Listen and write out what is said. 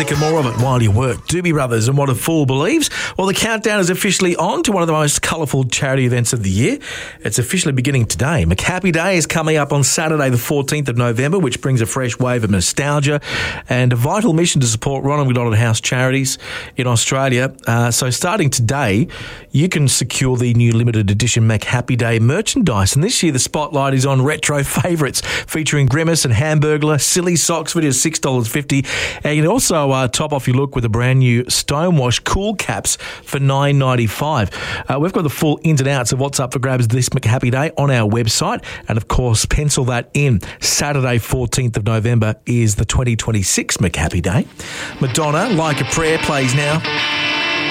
music and more of it while you work. Doobie Brothers and What a Fool Believes. Well, the countdown is officially on to one of the most colourful charity events of the year. It's officially beginning today. McHappy Day is coming up on Saturday the 14th of November, which brings a fresh wave of nostalgia and a vital mission to support Ronald McDonald House charities in Australia. So starting today, you can secure the new limited edition McHappy Day merchandise. And this year, the spotlight is on retro favourites featuring Grimace and Hamburglar, Silly Socks, video $6.50. And you can also top off your look with a brand new Stonewash Cool Caps for $9.95. We've got the full ins and outs of what's up for grabs this McHappy Day on our website. And of course, pencil that in. Saturday, 14th of November is the 2026 McHappy Day. Madonna, Like a Prayer, plays now.